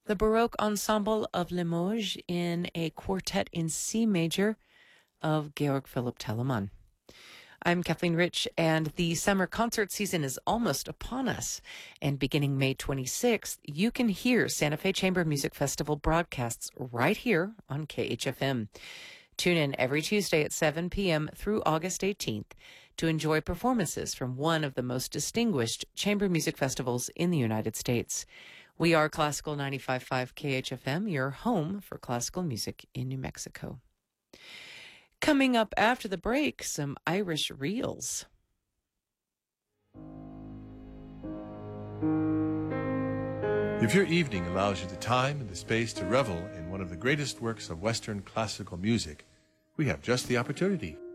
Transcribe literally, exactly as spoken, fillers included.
the Baroque Ensemble of Limoges in a quartet in C major of Georg Philipp Telemann. I'm Kathleen Rich, and the summer concert season is almost upon us. And beginning May twenty-sixth, you can hear Santa Fe Chamber Music Festival broadcasts right here on K H F M. Tune in every Tuesday at seven p.m. through August eighteenth to enjoy performances from one of the most distinguished chamber music festivals in the United States. We are Classical ninety-five point five K H F M, your home for classical music in New Mexico. Coming up after the break, some Irish reels. If your evening allows you the time and the space to revel in one of the greatest works of Western classical music, we have just the opportunity.